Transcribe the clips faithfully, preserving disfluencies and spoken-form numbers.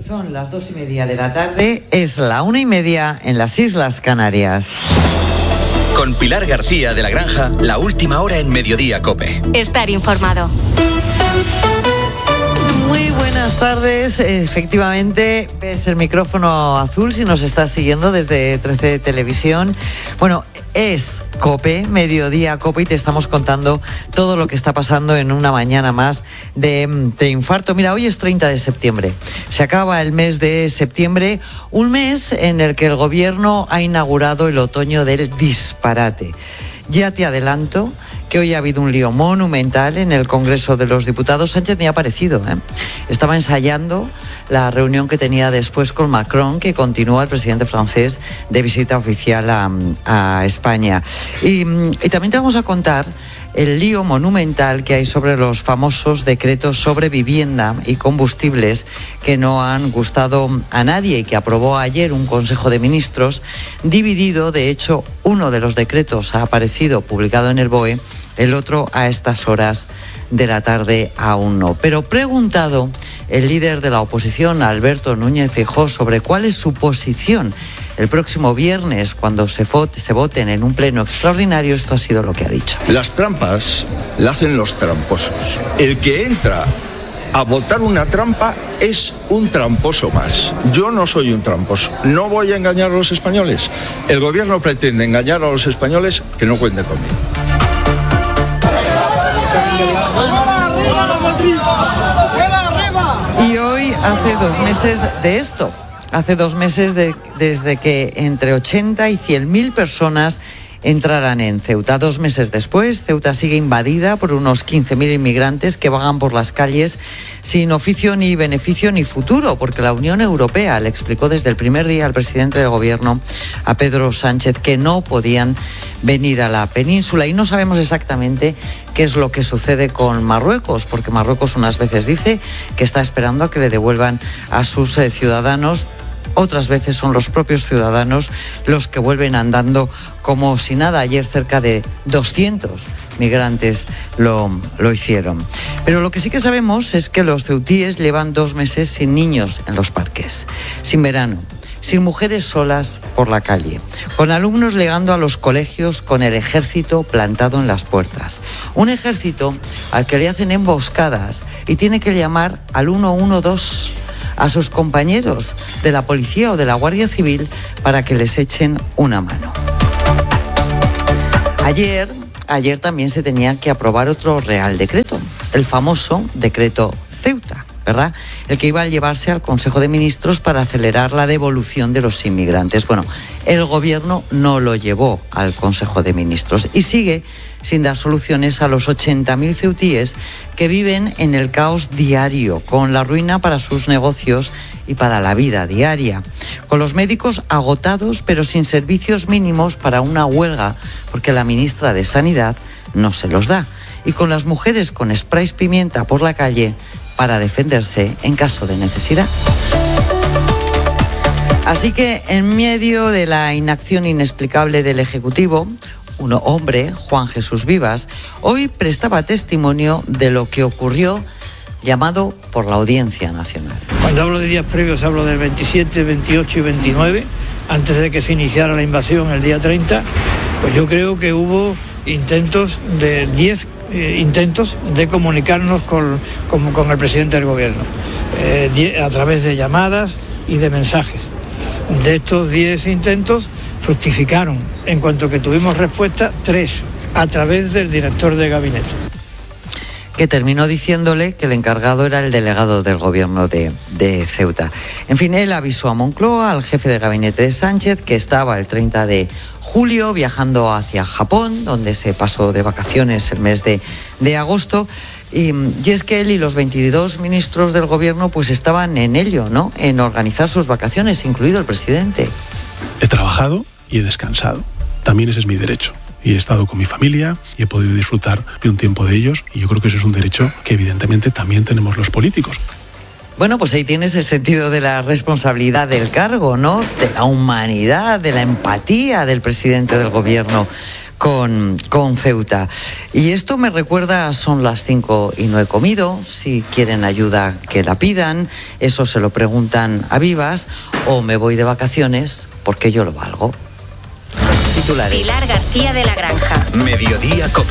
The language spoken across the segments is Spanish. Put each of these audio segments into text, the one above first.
Son las dos y media de la tarde, es la una y media en las Islas Canarias. Con Pilar García de la Granja, la última hora en Mediodía COPE. Estar informado. Muy buenas tardes. Efectivamente, ves el micrófono azul si nos estás siguiendo desde trece Televisión. Bueno, es COPE, Mediodía COPE, y te estamos contando todo lo que está pasando en una mañana más de, de infarto. Mira, hoy es treinta de septiembre. Se acaba el mes de septiembre, un mes en el que el gobierno ha inaugurado el otoño del disparate. Ya te adelanto que hoy ha habido un lío monumental en el Congreso de los Diputados. Sánchez me ha parecido, ¿eh? Estaba ensayando la reunión que tenía después con Macron, que continúa el presidente francés de visita oficial a, a España. Y, y también te vamos a contar el lío monumental que hay sobre los famosos decretos sobre vivienda y combustibles que no han gustado a nadie y que aprobó ayer un Consejo de Ministros dividido. De hecho, uno de los decretos ha aparecido publicado en el B O E, el otro a estas horas de la tarde aún no. Pero preguntado el líder de la oposición, Alberto Núñez Feijóo, sobre cuál es su posición el próximo viernes cuando se vote, se voten en un pleno extraordinario, esto ha sido lo que ha dicho. Las trampas las hacen los tramposos. El que entra a votar una trampa es un tramposo más. Yo no soy un tramposo. No voy a engañar a los españoles. El gobierno pretende engañar a los españoles, que no cuente conmigo. Y hoy hace dos meses de esto. Hace dos meses de, desde que entre ochenta y cien mil personas entrarán en Ceuta. Dos meses después, Ceuta sigue invadida por unos quince mil inmigrantes que vagan por las calles sin oficio ni beneficio ni futuro, porque la Unión Europea le explicó desde el primer día al presidente del gobierno, a Pedro Sánchez, que no podían venir a la península. Y no sabemos exactamente qué es lo que sucede con Marruecos, porque Marruecos unas veces dice que está esperando a que le devuelvan a sus eh, ciudadanos. Otras veces son los propios ciudadanos los que vuelven andando como si nada. Ayer cerca de doscientos migrantes lo, lo hicieron. Pero lo que sí que sabemos es que los ceutíes llevan dos meses sin niños en los parques, sin verano, sin mujeres solas por la calle, con alumnos llegando a los colegios con el ejército plantado en las puertas. Un ejército al que le hacen emboscadas y tiene que llamar al ciento doce a sus compañeros de la policía o de la Guardia Civil para que les echen una mano. Ayer, ayer también se tenía que aprobar otro Real Decreto, el famoso Decreto Ceuta, ¿verdad? El que iba a llevarse al Consejo de Ministros para acelerar la devolución de los inmigrantes. Bueno, el gobierno no lo llevó al Consejo de Ministros y sigue sin dar soluciones a los ochenta mil ceutíes que viven en el caos diario, con la ruina para sus negocios y para la vida diaria, con los médicos agotados pero sin servicios mínimos para una huelga, porque la ministra de Sanidad no se los da, y con las mujeres con sprays pimienta por la calle para defenderse en caso de necesidad. Así que en medio de la inacción inexplicable del Ejecutivo, un hombre, Juan Jesús Vivas, hoy prestaba testimonio de lo que ocurrió, llamado por la Audiencia Nacional. Cuando hablo de días previos hablo del veintisiete, veintiocho y veintinueve, antes de que se iniciara la invasión el día treinta, pues yo creo que hubo intentos de diez eh, intentos de comunicarnos con, con, con el presidente del gobierno, eh, die, a través de llamadas y de mensajes. De estos diez intentos fructificaron, en cuanto que tuvimos respuesta, tres, a través del director de gabinete, que terminó diciéndole que el encargado era el delegado del gobierno de, de Ceuta. En fin, él avisó a Moncloa, al jefe de gabinete de Sánchez, que estaba el treinta de julio viajando hacia Japón, donde se pasó de vacaciones el mes de, de agosto. Y, y es que él y los veintidós ministros del gobierno pues estaban en ello, ¿no? En organizar sus vacaciones, incluido el presidente. He trabajado y he descansado. También ese es mi derecho. Y he estado con mi familia y he podido disfrutar de un tiempo de ellos, y yo creo que ese es un derecho que evidentemente también tenemos los políticos. Bueno, pues ahí tienes el sentido de la responsabilidad del cargo, ¿no? De la humanidad, de la empatía del presidente del gobierno con, con Ceuta. Y esto me recuerda, son las cinco y no he comido, si quieren ayuda que la pidan, eso se lo preguntan a vivas, o me voy de vacaciones porque yo lo valgo. Titulares. Pilar García de la Granja. Mediodía COPE.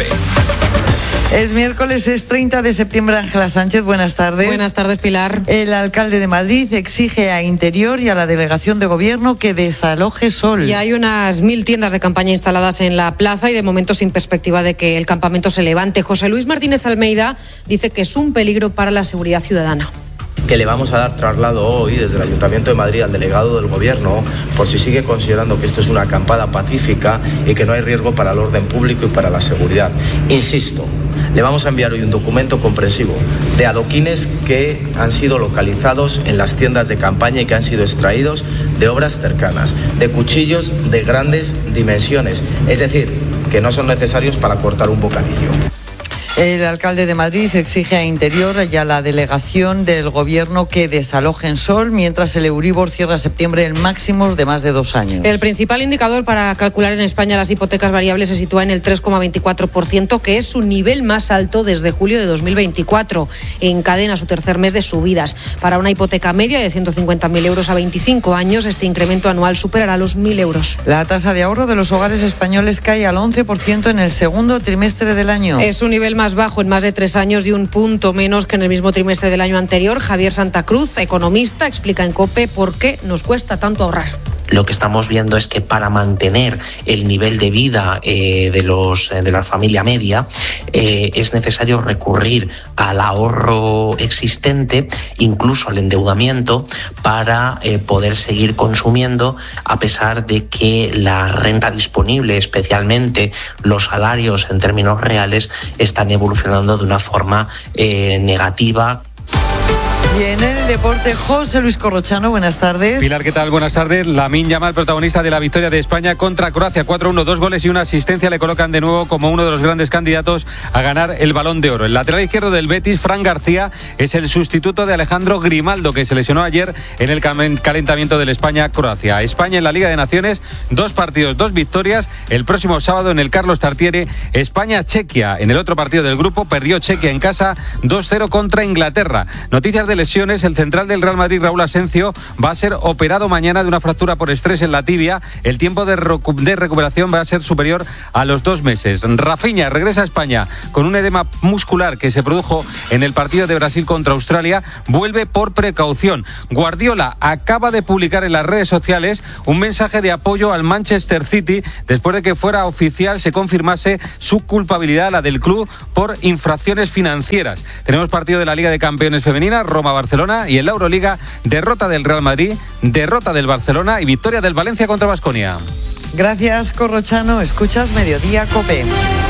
Es miércoles, es treinta de septiembre. Ángela Sánchez, buenas tardes. Buenas tardes, Pilar. El alcalde de Madrid exige a Interior y a la delegación de gobierno que desaloje Sol. Y hay unas mil tiendas de campaña instaladas en la plaza y de momento sin perspectiva de que el campamento se levante. José Luis Martínez Almeida dice que es un peligro para la seguridad ciudadana. Que le vamos a dar traslado hoy desde el Ayuntamiento de Madrid al delegado del Gobierno por si sigue considerando que esto es una acampada pacífica y que no hay riesgo para el orden público y para la seguridad. Insisto, le vamos a enviar hoy un documento comprensivo de adoquines que han sido localizados en las tiendas de campaña y que han sido extraídos de obras cercanas, de cuchillos de grandes dimensiones, es decir, que no son necesarios para cortar un bocadillo. El alcalde de Madrid exige a Interior y a la delegación del gobierno que desalojen Sol, mientras el Euribor cierra septiembre en máximos de más de dos años. El principal indicador para calcular en España las hipotecas variables se sitúa en el tres coma veinticuatro por ciento, que es su nivel más alto desde julio de dos mil veinticuatro. Encadena su tercer mes de subidas. Para una hipoteca media de ciento cincuenta mil euros a veinticinco años, este incremento anual superará los mil euros. La tasa de ahorro de los hogares españoles cae al once por ciento en el segundo trimestre del año. Es un nivel más bajo en más de tres años y un punto menos que en el mismo trimestre del año anterior. Javier Santa Cruz, economista, explica en COPE por qué nos cuesta tanto ahorrar. Lo que estamos viendo es que para mantener el nivel de vida eh, de los de la familia media eh, es necesario recurrir al ahorro existente, incluso al endeudamiento, para eh, poder seguir consumiendo, a pesar de que la renta disponible, especialmente los salarios en términos reales, están evolucionando de una forma eh, negativa. Y en el deporte, José Luis Corrochano, buenas tardes. Pilar, ¿qué tal? Buenas tardes. Lamine Yamal, protagonista de la victoria de España contra Croacia, cuatro uno, dos goles y una asistencia, le colocan de nuevo como uno de los grandes candidatos a ganar el Balón de Oro. El lateral izquierdo del Betis, Fran García, es el sustituto de Alejandro Grimaldo, que se lesionó ayer en el calentamiento del España-Croacia. España en la Liga de Naciones, dos partidos, dos victorias. El próximo sábado en el Carlos Tartiere, España-Chequia. En el otro partido del grupo, perdió Chequia en casa dos cero contra Inglaterra. Noticias de lesiones, el central del Real Madrid, Raúl Asencio, va a ser operado mañana de una fractura por estrés en la tibia. El tiempo de, recu- de recuperación va a ser superior a los dos meses. Rafinha regresa a España con un edema muscular que se produjo en el partido de Brasil contra Australia. Vuelve por precaución. Guardiola acaba de publicar en las redes sociales un mensaje de apoyo al Manchester City después de que fuera oficial, se confirmase su culpabilidad, la del club, por infracciones financieras. Tenemos partido de la Liga de Campeones Femenina, Roma-Barcelona, y en la Euroliga, derrota del Real Madrid, derrota del Barcelona y victoria del Valencia contra Baskonia. Gracias, Corrochano. Escuchas Mediodía COPE.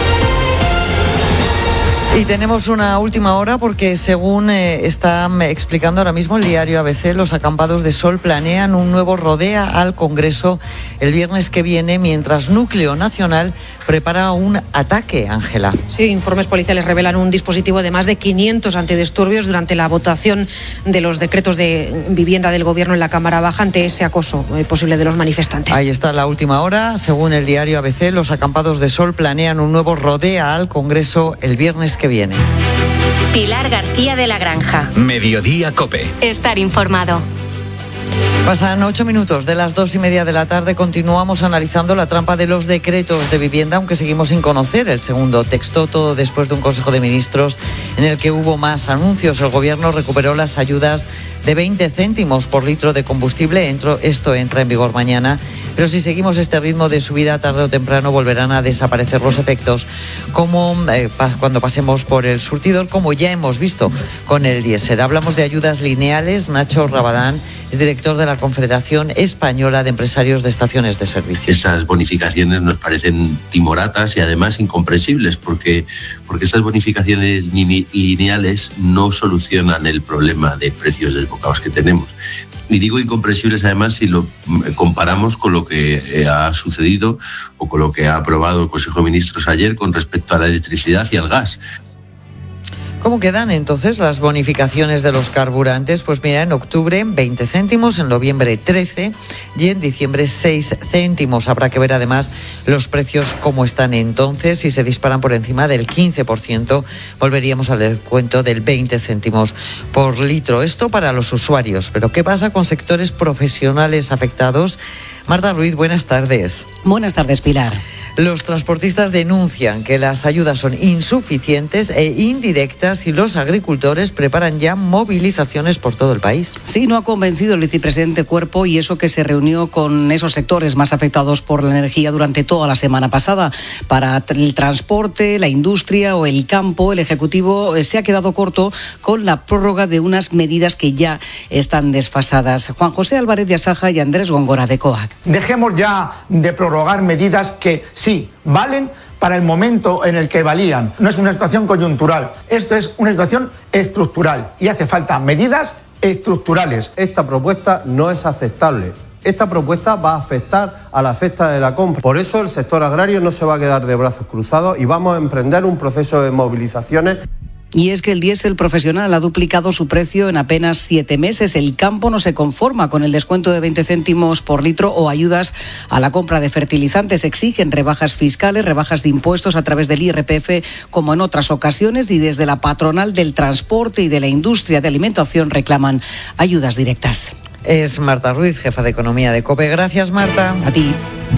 Y tenemos una última hora porque, según eh, está explicando ahora mismo el diario A B C, los acampados de Sol planean un nuevo rodea al Congreso el viernes que viene, mientras Núcleo Nacional prepara un ataque, Ángela. Sí, informes policiales revelan un dispositivo de más de quinientos antidisturbios durante la votación de los decretos de vivienda del Gobierno en la Cámara Baja ante ese acoso eh, posible de los manifestantes. Ahí está la última hora. Según el diario A B C, los acampados de Sol planean un nuevo rodea al Congreso el viernes que viene. Pilar García de la Granja. Mediodía COPE. Estar informado. Pasan ocho minutos de las dos y media de la tarde. Continuamos analizando la trampa de los decretos de vivienda, aunque seguimos sin conocer el segundo texto, todo después de un Consejo de Ministros en el que hubo más anuncios. El Gobierno recuperó las ayudas de veinte céntimos por litro de combustible. Entro, esto entra en vigor mañana, pero si seguimos este ritmo de subida, tarde o temprano volverán a desaparecer los efectos, como eh, pa- cuando pasemos por el surtidor, como ya hemos visto con el diésel. Hablamos de ayudas lineales. Nacho Rabadán es director de la Confederación Española de Empresarios de Estaciones de Servicio. Estas bonificaciones nos parecen timoratas y además incomprensibles, porque, porque estas bonificaciones lineales no solucionan el problema de precios desbocados que tenemos. Y digo incomprensibles además si lo comparamos con lo que ha sucedido o con lo que ha aprobado el Consejo de Ministros ayer con respecto a la electricidad y al gas. ¿Cómo quedan entonces las bonificaciones de los carburantes? Pues mira, en octubre veinte céntimos, en noviembre trece y en diciembre seis céntimos. Habrá que ver además los precios cómo están entonces. Si se disparan por encima del quince por ciento, volveríamos al descuento del veinte céntimos por litro. Esto para los usuarios. Pero ¿qué pasa con sectores profesionales afectados? Marta Ruiz, buenas tardes. Buenas tardes, Pilar. Los transportistas denuncian que las ayudas son insuficientes e indirectas y los agricultores preparan ya movilizaciones por todo el país. Sí, no ha convencido el vicepresidente Cuerpo, y eso que se reunió con esos sectores más afectados por la energía durante toda la semana pasada. Para el transporte, la industria o el campo, el Ejecutivo se ha quedado corto con la prórroga de unas medidas que ya están desfasadas. Juan José Álvarez de Asaja y Andrés Góngora de COAG. Dejemos ya de prorrogar medidas que sí valen para el momento en el que valían. No es una situación coyuntural, esto es una situación estructural y hace falta medidas estructurales. Esta propuesta no es aceptable. Esta propuesta va a afectar a la cesta de la compra. Por eso el sector agrario no se va a quedar de brazos cruzados y vamos a emprender un proceso de movilizaciones. Y es que el diésel profesional ha duplicado su precio en apenas siete meses. El campo no se conforma con el descuento de veinte céntimos por litro o ayudas a la compra de fertilizantes. Exigen rebajas fiscales, rebajas de impuestos a través del I R P F, como en otras ocasiones, y desde la patronal del transporte y de la industria de alimentación reclaman ayudas directas. Es Marta Ruiz, jefa de Economía de COPE. Gracias, Marta. A ti.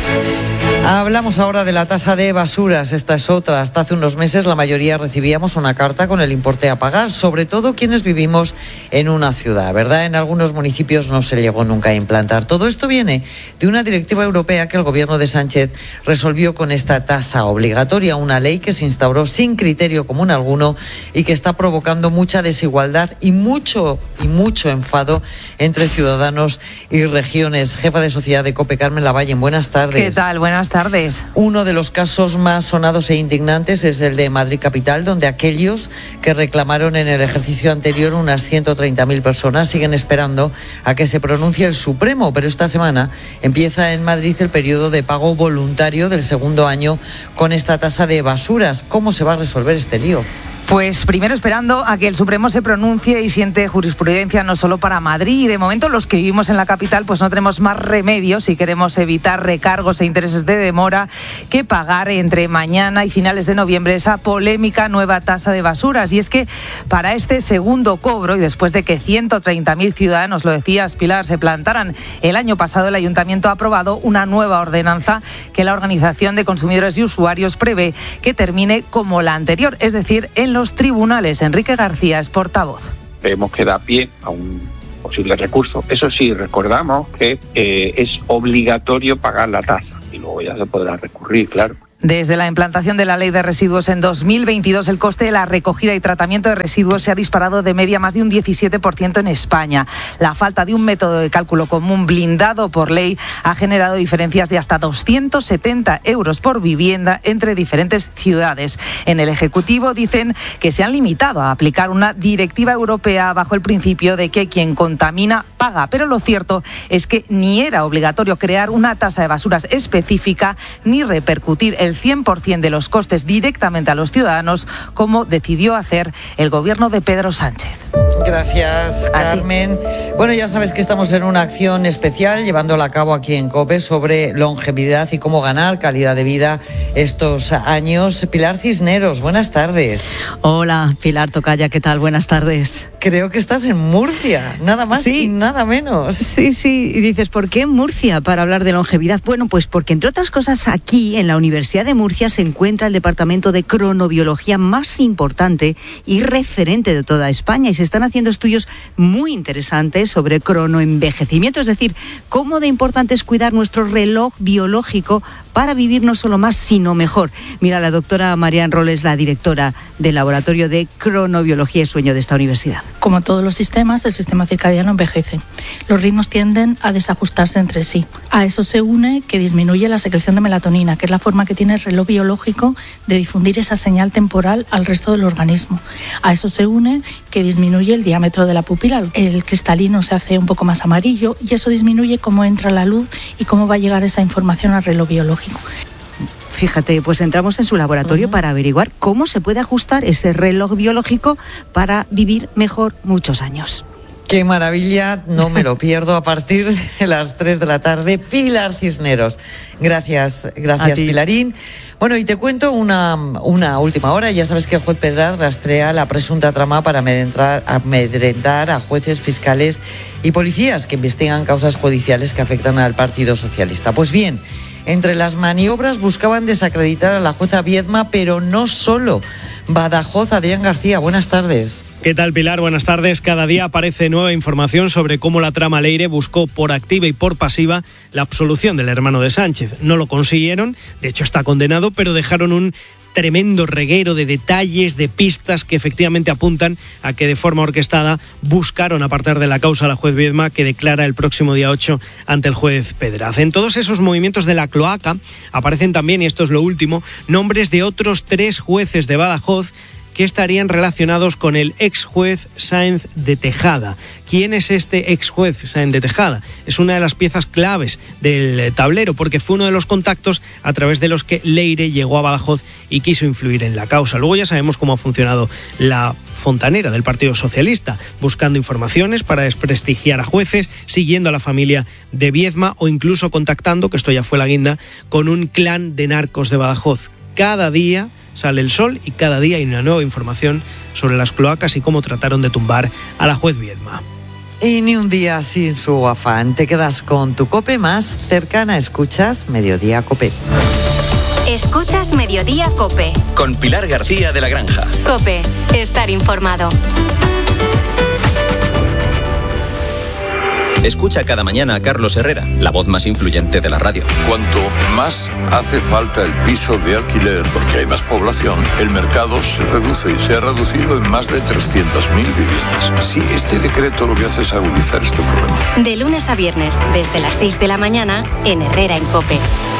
Hablamos ahora de la tasa de basuras. Esta es otra. Hasta hace unos meses la mayoría recibíamos una carta con el importe a pagar, sobre todo quienes vivimos en una ciudad, ¿verdad? En algunos municipios no se llegó nunca a implantar. Todo esto viene de una directiva europea que el gobierno de Sánchez resolvió con esta tasa obligatoria, una ley que se instauró sin criterio común alguno y que está provocando mucha desigualdad y mucho y mucho enfado entre ciudadanos y regiones. Jefa de Sociedad de COPE, Carmen Lavallen, buenas tardes. ¿Qué tal? Buenas tardes. Uno de los casos más sonados e indignantes es el de Madrid Capital, donde aquellos que reclamaron en el ejercicio anterior unas ciento treinta mil personas siguen esperando a que se pronuncie el Supremo, pero esta semana empieza en Madrid el periodo de pago voluntario del segundo año con esta tasa de basuras. ¿Cómo se va a resolver este lío? Pues primero esperando a que el Supremo se pronuncie y siente jurisprudencia no solo para Madrid. Y de momento los que vivimos en la capital pues no tenemos más remedio, si queremos evitar recargos e intereses de demora, que pagar entre mañana y finales de noviembre esa polémica nueva tasa de basuras. Y es que para este segundo cobro, y después de que ciento treinta mil ciudadanos, lo decías Pilar, se plantaran el año pasado, el Ayuntamiento ha aprobado una nueva ordenanza que la Organización de Consumidores y Usuarios prevé que termine como la anterior, es decir, en los los tribunales. Enrique García es portavoz. Vemos que da pie a un posible recurso. Eso sí, recordamos que eh, es obligatorio pagar la tasa y luego ya se podrá recurrir, claro. Desde la implantación de la Ley de Residuos en dos mil veintidós, el coste de la recogida y tratamiento de residuos se ha disparado de media más de un diecisiete por ciento en España. La falta de un método de cálculo común blindado por ley ha generado diferencias de hasta doscientos setenta euros por vivienda entre diferentes ciudades. En el Ejecutivo dicen que se han limitado a aplicar una directiva europea bajo el principio de que quien contamina paga, pero lo cierto es que ni era obligatorio crear una tasa de basuras específica ni repercutir el cien por ciento de los costes directamente a los ciudadanos, como decidió hacer el gobierno de Pedro Sánchez. Gracias, Carmen. Bueno, ya sabes que estamos en una acción especial llevándola a cabo aquí en COPE sobre longevidad y cómo ganar calidad de vida estos años. Pilar Cisneros, buenas tardes. Hola, Pilar Tocaya, ¿qué tal? Buenas tardes. Creo que estás en Murcia, nada más sí. y nada menos. Sí, sí, y dices, ¿por qué Murcia para hablar de longevidad? Bueno, pues porque entre otras cosas aquí en la Universidad de Murcia se encuentra el departamento de cronobiología más importante y referente de toda España, y se están haciendo estudios muy interesantes sobre cronoenvejecimiento, es decir, cómo de importante es cuidar nuestro reloj biológico para vivir no solo más, sino mejor. Mira, la doctora María Roles, la directora del Laboratorio de Cronobiología y Sueño de esta universidad. Como todos los sistemas, el sistema circadiano envejece. Los ritmos tienden a desajustarse entre sí. A eso se une que disminuye la secreción de melatonina, que es la forma que tiene el reloj biológico de difundir esa señal temporal al resto del organismo. A eso se une que disminuye el diámetro de la pupila, el cristalino se hace un poco más amarillo y eso disminuye cómo entra la luz y cómo va a llegar esa información al reloj biológico. Fíjate, pues entramos en su laboratorio uh-huh. para averiguar cómo se puede ajustar ese reloj biológico para vivir mejor muchos años. Qué maravilla, no me lo pierdo a partir de las tres de la tarde. Pilar Cisneros. Gracias, gracias Pilarín. Bueno, y te cuento una, una última hora. Ya sabes que el juez Pedraz rastrea la presunta trama para amedrentar, amedrentar a jueces, fiscales y policías que investigan causas judiciales que afectan al Partido Socialista. Pues bien, entre las maniobras buscaban desacreditar a la jueza Viedma, pero no solo. Badajoz, Adrián García, buenas tardes. ¿Qué tal, Pilar? Buenas tardes. Cada día aparece nueva información sobre cómo la trama Leire buscó por activa y por pasiva la absolución del hermano de Sánchez. No lo consiguieron, de hecho está condenado, pero dejaron un tremendo reguero de detalles, de pistas que efectivamente apuntan a que de forma orquestada buscaron apartar de la causa a la juez Viedma, que declara el próximo día ocho ante el juez Pedraz. En todos esos movimientos de la cloaca aparecen también, y esto es lo último, nombres de otros tres jueces de Badajoz que estarían relacionados con el ex juez Sáenz de Tejada. ¿Quién es este ex juez Sáenz de Tejada? Es una de las piezas claves del tablero, porque fue uno de los contactos a través de los que Leire llegó a Badajoz y quiso influir en la causa. Luego ya sabemos cómo ha funcionado la fontanera del Partido Socialista, buscando informaciones para desprestigiar a jueces, siguiendo a la familia de Viedma o incluso contactando, que esto ya fue la guinda, con un clan de narcos de Badajoz. Cada día sale el sol y cada día hay una nueva información sobre las cloacas y cómo trataron de tumbar a la juez Viedma. Y ni un día sin su afán. Te quedas con tu COPE más cercana. Escuchas Mediodía COPE. Escuchas Mediodía COPE. Con Pilar García de la Granja. COPE. Estar informado. Escucha cada mañana a Carlos Herrera, la voz más influyente de la radio. Cuanto más hace falta el piso de alquiler, porque hay más población, el mercado se reduce y se ha reducido en más de trescientas mil viviendas. Sí, este decreto lo que hace es agudizar este problema. De lunes a viernes, desde las seis de la mañana, en Herrera en COPE.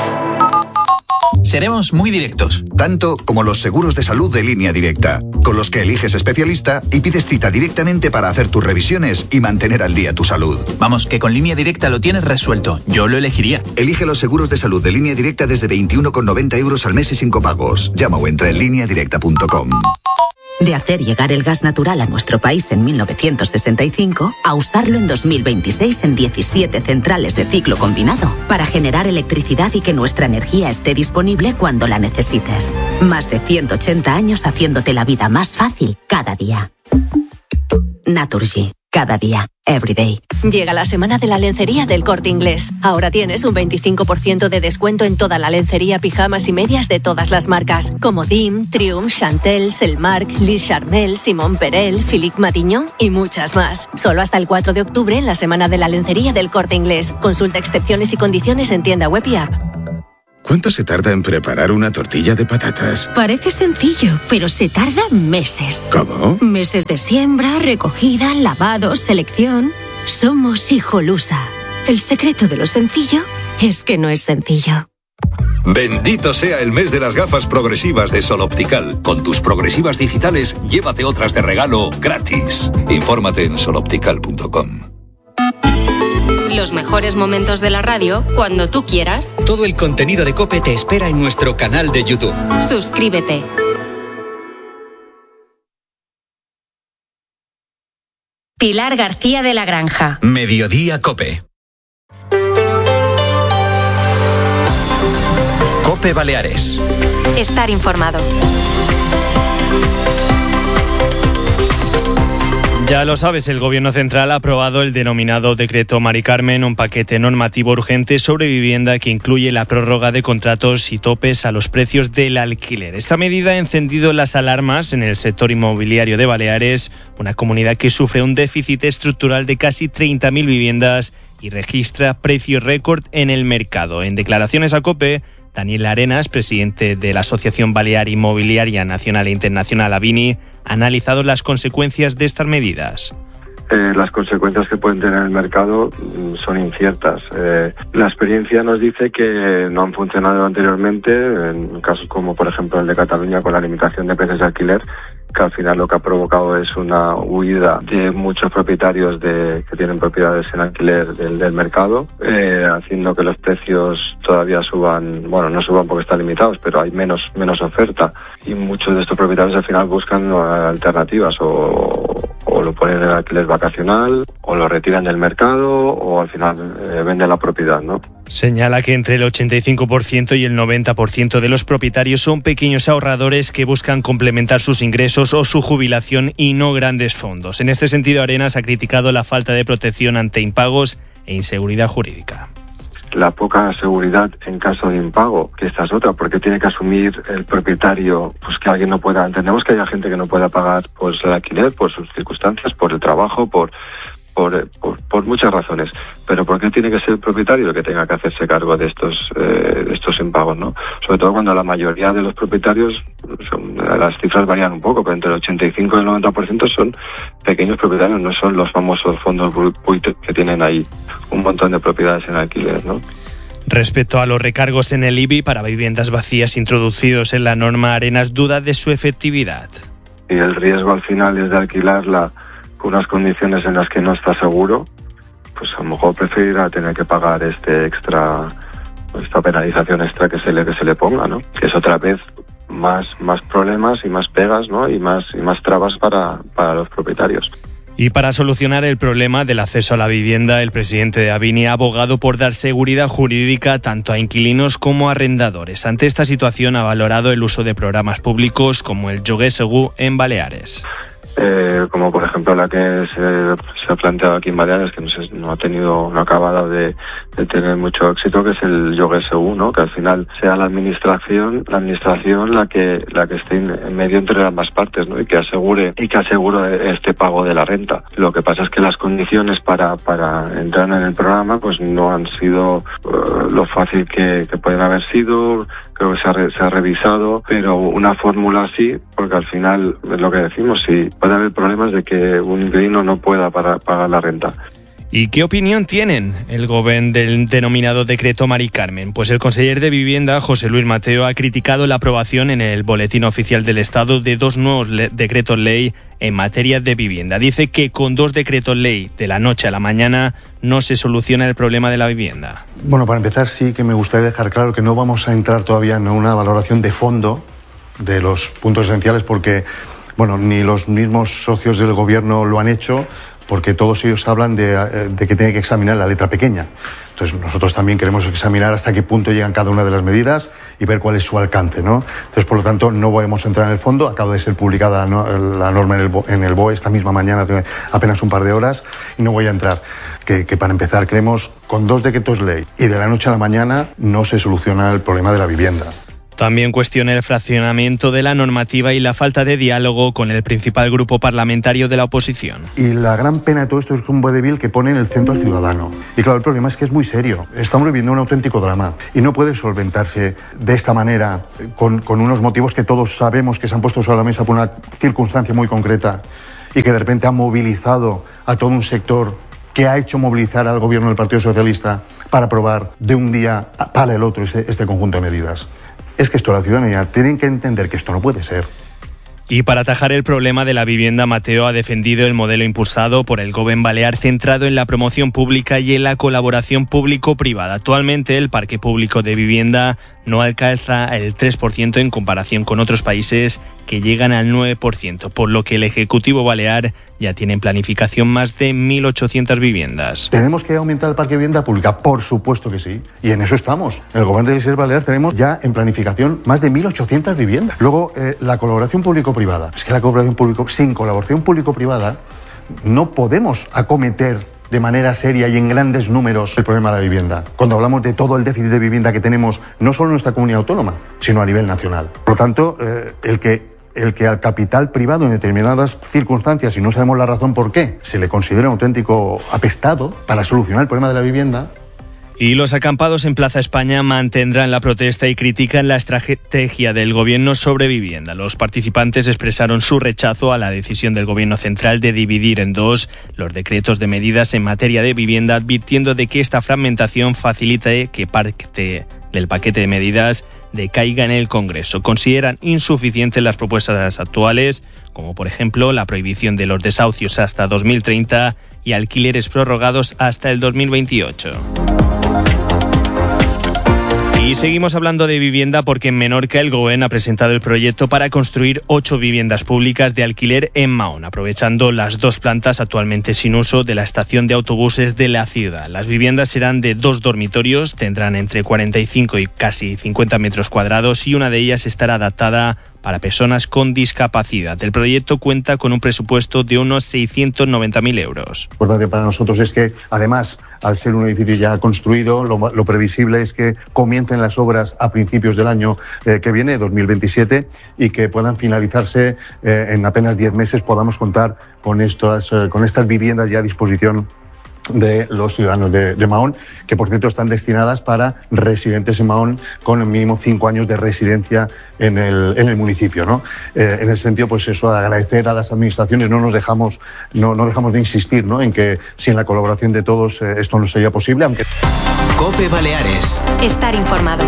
Seremos muy directos. Tanto como los seguros de salud de Línea Directa, con los que eliges especialista y pides cita directamente para hacer tus revisiones y mantener al día tu salud. Vamos, que con Línea Directa lo tienes resuelto. Yo lo elegiría. Elige los seguros de salud de Línea Directa desde veintiuno con noventa euros al mes y sin copagos. Llama o entra en línea directa punto com. De hacer llegar el gas natural a nuestro país en mil novecientos sesenta y cinco a usarlo en dos mil veintiséis en diecisiete centrales de ciclo combinado para generar electricidad y que nuestra energía esté disponible cuando la necesites. Más de ciento ochenta años haciéndote la vida más fácil cada día. Naturgy. Cada día, every day. Llega la semana de la lencería del Corte Inglés. Ahora tienes un veinticinco por ciento de descuento en toda la lencería, pijamas y medias de todas las marcas, como Dim, Triumph, Chantel, Selmark, Liz Charmel, Simón Perel, Philippe Matignon y muchas más. Solo hasta el cuatro de octubre en la semana de la lencería del Corte Inglés. Consulta excepciones y condiciones en tienda web y app. ¿Cuánto se tarda en preparar una tortilla de patatas? Parece sencillo, pero se tarda meses. ¿Cómo? Meses de siembra, recogida, lavado, selección. Somos Hijolusa. El secreto de lo sencillo es que no es sencillo. Bendito sea el mes de las gafas progresivas de Sol Optical. Con tus progresivas digitales, llévate otras de regalo gratis. Infórmate en sol optical punto com. Los mejores momentos de la radio cuando tú quieras. Todo el contenido de COPE te espera en nuestro canal de YouTube. Suscríbete. Pilar García de la Granja. Mediodía COPE. COPE Baleares. Estar informado. Ya lo sabes, el Gobierno Central ha aprobado el denominado Decreto Mari Carmen, un paquete normativo urgente sobre vivienda que incluye la prórroga de contratos y topes a los precios del alquiler. Esta medida ha encendido las alarmas en el sector inmobiliario de Baleares, una comunidad que sufre un déficit estructural de casi treinta mil viviendas y registra precios récord en el mercado. En declaraciones a COPE, Daniel Arenas, presidente de la Asociación Balear Inmobiliaria Nacional e Internacional, ABINI, ha analizado las consecuencias de estas medidas. eh, las consecuencias que pueden tener el mercado mm, son inciertas. Eh, la experiencia nos dice que no han funcionado anteriormente, en casos como por ejemplo el de Cataluña con la limitación de precios de alquiler, que al final lo que ha provocado es una huida de muchos propietarios de, que tienen propiedades en alquiler del, del mercado, eh, haciendo que los precios todavía suban, bueno, no suban porque están limitados, pero hay menos, menos oferta, y muchos de estos propietarios al final buscan alternativas, o, o lo ponen en alquiler vacacional, o lo retiran del mercado, o al final eh, venden la propiedad, ¿no? Señala que entre el ochenta y cinco por ciento y el noventa por ciento de los propietarios son pequeños ahorradores que buscan complementar sus ingresos o su jubilación y no grandes fondos. En este sentido, Arenas ha criticado la falta de protección ante impagos e inseguridad jurídica. La poca seguridad en caso de impago, que esta es otra, porque tiene que asumir el propietario, pues que alguien no pueda, entendemos que haya gente que no pueda pagar pues el alquiler por sus circunstancias, por el trabajo, por Por, por, por muchas razones, pero ¿por qué tiene que ser el propietario el que tenga que hacerse cargo de estos eh, de estos impagos, ¿no? Sobre todo cuando la mayoría de los propietarios, son, las cifras varían un poco, pero entre el ochenta y cinco y el noventa por ciento son pequeños propietarios, no son los famosos fondos buitres que tienen ahí un montón de propiedades en alquiler, ¿no? Respecto a los recargos en el I B I para viviendas vacías introducidos en la norma, Arenas duda de su efectividad. Y el riesgo al final es de alquilarla con unas condiciones en las que no está seguro, pues a lo mejor preferirá tener que pagar este extra, esta penalización extra que se le que se le ponga, ¿no? Que es otra vez más más problemas y más pegas, ¿no? Y más y más trabas para para los propietarios. Y para solucionar el problema del acceso a la vivienda, el presidente de Avini ha abogado por dar seguridad jurídica tanto a inquilinos como a arrendadores. Ante esta situación ha valorado el uso de programas públicos como el Lloguer Segur en Baleares. Eh, como por ejemplo la que se, se ha planteado aquí en Baleares, que no, se, no ha tenido, no ha acabado de, de tener mucho éxito, que es el Lloguer Segur, ¿no? Que al final sea la administración, la administración la que, la que esté en medio entre ambas partes, ¿no? Y que asegure, y que asegure este pago de la renta. Lo que pasa es que las condiciones para, para entrar en el programa, pues no han sido uh, lo fácil que, que pueden haber sido. Creo que se ha, re, se ha revisado, pero una fórmula así, porque al final es lo que decimos, si puede haber problemas de que un inquilino no pueda para, pagar la renta. ¿Y qué opinión tienen el gobierno del denominado decreto Mari Carmen? Pues el conseller de Vivienda, José Luis Mateo, ha criticado la aprobación en el Boletín Oficial del Estado de dos nuevos le- decretos ley en materia de vivienda. Dice que con dos decretos ley de la noche a la mañana no se soluciona el problema de la vivienda. Bueno, para empezar sí que me gustaría dejar claro que no vamos a entrar todavía en una valoración de fondo de los puntos esenciales porque, bueno, ni los mismos socios del gobierno lo han hecho, porque todos ellos hablan de, de que tiene que examinar la letra pequeña. Entonces nosotros también queremos examinar hasta qué punto llegan cada una de las medidas y ver cuál es su alcance, ¿no? Entonces, por lo tanto, no podemos entrar en el fondo. Acaba de ser publicada ¿no? la norma en el, en el B O E esta misma mañana, apenas un par de horas, y no voy a entrar. Que, que para empezar, creemos, con dos decretos ley y de la noche a la mañana no se soluciona el problema de la vivienda. También cuestiona el fraccionamiento de la normativa y la falta de diálogo con el principal grupo parlamentario de la oposición. Y la gran pena de todo esto es un vodevil que pone en el centro al ciudadano. Y claro, el problema es que es muy serio. Estamos viviendo un auténtico drama y no puede solventarse de esta manera, con, con unos motivos que todos sabemos que se han puesto sobre la mesa por una circunstancia muy concreta y que de repente han movilizado a todo un sector que ha hecho movilizar al gobierno del Partido Socialista para aprobar de un día para el otro este, este conjunto de medidas. Es que esto la ciudadanía tienen que entender que esto no puede ser. Y para atajar el problema de la vivienda, Mateo ha defendido el modelo impulsado por el Gobierno balear centrado en la promoción pública y en la colaboración público-privada. Actualmente el parque público de vivienda no alcanza el tres por ciento en comparación con otros países que llegan al nueve por ciento, por lo que el Ejecutivo balear ya tiene en planificación más de mil ochocientas viviendas. ¿Tenemos que aumentar el parque de vivienda pública? Por supuesto que sí, y en eso estamos. En el Gobierno de las Islas Baleares tenemos ya en planificación más de mil ochocientas viviendas. Luego, eh, la colaboración público-privada. Es que la colaboración público, sin colaboración público-privada no podemos acometer de manera seria y en grandes números el problema de la vivienda. Cuando hablamos de todo el déficit de vivienda que tenemos, no solo en nuestra comunidad autónoma, sino a nivel nacional. Por lo tanto, eh, el que el que al capital privado en determinadas circunstancias, y no sabemos la razón por qué, se le considera un auténtico apestado para solucionar el problema de la vivienda. Y los acampados en Plaza España mantendrán la protesta y critican la estrategia del Gobierno sobre vivienda. Los participantes expresaron su rechazo a la decisión del Gobierno central de dividir en dos los decretos de medidas en materia de vivienda, advirtiendo de que esta fragmentación facilita que parte del paquete de medidas decaiga en el Congreso. Consideran insuficientes las propuestas actuales, como por ejemplo la prohibición de los desahucios hasta dos mil treinta y alquileres prorrogados hasta el dos mil veintiocho. Y seguimos hablando de vivienda porque en Menorca el Gobierno ha presentado el proyecto para construir ocho viviendas públicas de alquiler en Mahón, aprovechando las dos plantas actualmente sin uso de la estación de autobuses de la ciudad. Las viviendas serán de dos dormitorios, tendrán entre cuarenta y cinco y casi cincuenta metros cuadrados y una de ellas estará adaptada para personas con discapacidad. El proyecto cuenta con un presupuesto de unos seiscientos noventa mil euros. Lo importante para nosotros es que, además, al ser un edificio ya construido, lo, lo previsible es que comiencen las obras a principios del año eh, que viene, dos mil veintisiete, y que puedan finalizarse eh, en apenas diez meses, podamos contar con estas, eh, con estas viviendas ya a disposición de los ciudadanos de, de Mahón, que por cierto están destinadas para residentes en Mahón con el mínimo cinco años de residencia en el, en el municipio, ¿no? Eh, en ese sentido, pues eso, agradecer a las administraciones, no nos dejamos, no, no dejamos de insistir, ¿no?, en que sin la colaboración de todos eh, esto no sería posible, aunque... COPE Baleares. Estar informado.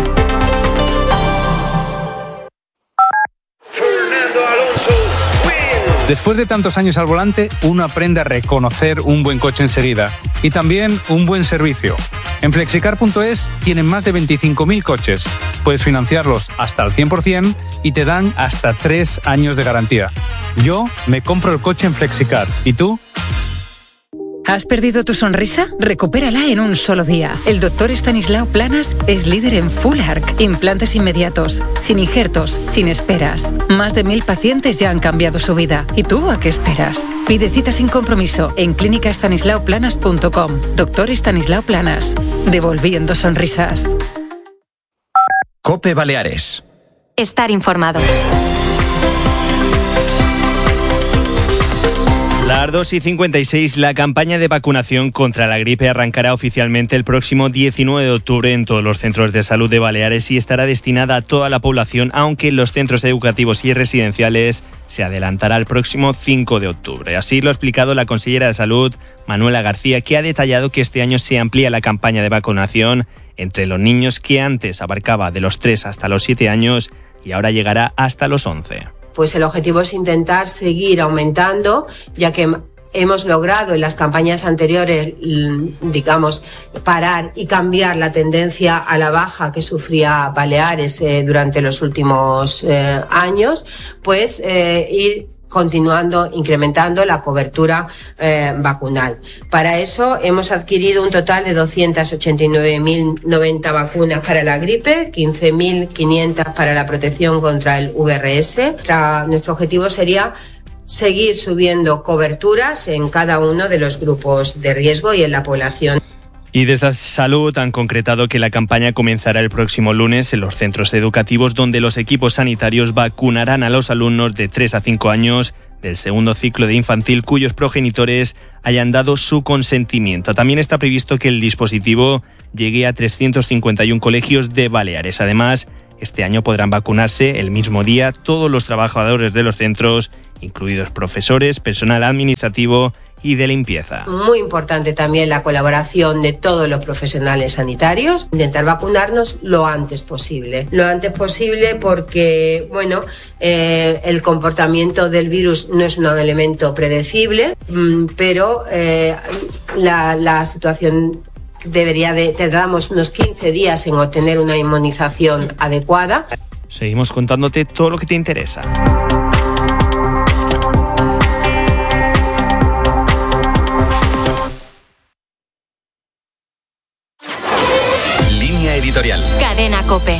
Después de tantos años al volante, uno aprende a reconocer un buen coche enseguida y también un buen servicio. En flexicar punto es tienen más de veinticinco mil coches. Puedes financiarlos hasta al cien por ciento y te dan hasta tres años de garantía. Yo me compro el coche en Flexicar. ¿Y tú? ¿Has perdido tu sonrisa? Recupérala en un solo día. El doctor Estanislao Planas es líder en Full Arch, implantes inmediatos, sin injertos, sin esperas. Más de mil pacientes ya han cambiado su vida. ¿Y tú a qué esperas? Pide cita sin compromiso en clínica estanislao planas punto com. Doctor Estanislao Planas, devolviendo sonrisas. COPE Baleares. Estar informado. Las dos y cincuenta y seis, la campaña de vacunación contra la gripe arrancará oficialmente el próximo diecinueve de octubre en todos los centros de salud de Baleares y estará destinada a toda la población, aunque en los centros educativos y residenciales se adelantará al próximo cinco de octubre. Así lo ha explicado la consellera de Salud, Manuela García, que ha detallado que este año se amplía la campaña de vacunación entre los niños, que antes abarcaba de los tres hasta los siete años y ahora llegará hasta los once. Pues el objetivo es intentar seguir aumentando, ya que hemos logrado en las campañas anteriores, digamos, parar y cambiar la tendencia a la baja que sufría Baleares eh, durante los últimos eh, años, pues eh, ir continuando incrementando la cobertura eh, vacunal. Para eso hemos adquirido un total de doscientas ochenta y nueve mil noventa vacunas para la gripe, quince mil quinientas para la protección contra el V R S. Tra- nuestro objetivo sería seguir subiendo coberturas en cada uno de los grupos de riesgo y en la población. Y desde Salud han concretado que la campaña comenzará el próximo lunes en los centros educativos, donde los equipos sanitarios vacunarán a los alumnos de tres a cinco años del segundo ciclo de infantil cuyos progenitores hayan dado su consentimiento. También está previsto que el dispositivo llegue a trescientos cincuenta y uno colegios de Baleares. Además, este año podrán vacunarse el mismo día todos los trabajadores de los centros, incluidos profesores, personal administrativo y de limpieza. Muy importante también la colaboración de todos los profesionales sanitarios, intentar vacunarnos lo antes posible. Lo antes posible porque, bueno, eh, el comportamiento del virus no es un elemento predecible, pero eh, la, la situación debería de, tardamos unos quince días en obtener una inmunización adecuada. Seguimos contándote todo lo que te interesa. Editorial. Cadena COPE.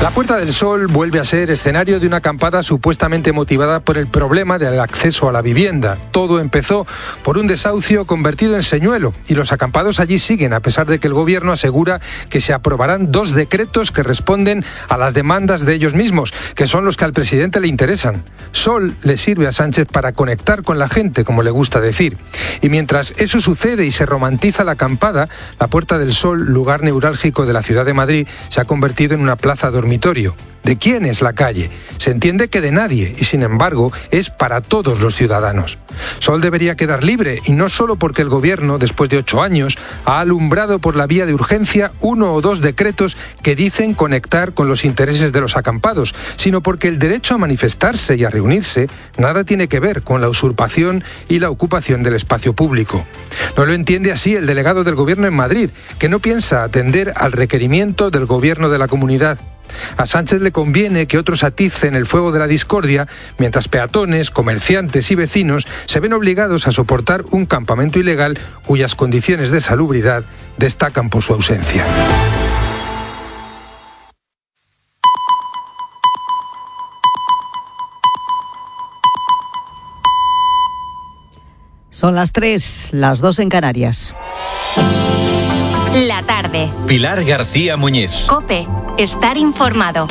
La Puerta del Sol vuelve a ser escenario de una acampada supuestamente motivada por el problema del acceso a la vivienda. Todo empezó por un desahucio convertido en señuelo y los acampados allí siguen, a pesar de que el gobierno asegura que se aprobarán dos decretos que responden a las demandas de ellos mismos, que son los que al presidente le interesan. Sol le sirve a Sánchez para conectar con la gente, como le gusta decir. Y mientras eso sucede y se romantiza la acampada, la Puerta del Sol, lugar neurálgico de la ciudad de Madrid, se ha convertido en una plaza dormitorio. ¿De quién es la calle? Se entiende que de nadie y, sin embargo, es para todos los ciudadanos. Sol debería quedar libre, y no solo porque el gobierno, después de ocho años, ha alumbrado por la vía de urgencia uno o dos decretos que dicen conectar con los intereses de los acampados, sino porque el derecho a manifestarse y a reunirse nada tiene que ver con la usurpación y la ocupación del espacio público. No lo entiende así el delegado del gobierno en Madrid, que no piensa atender al requerimiento del gobierno de la comunidad. A Sánchez le conviene que otros aticen el fuego de la discordia, mientras peatones, comerciantes y vecinos se ven obligados a soportar un campamento ilegal cuyas condiciones de salubridad destacan por su ausencia. Son las tres, las dos en Canarias. La tarde. Pilar García Muñiz. COPE. Estar informado.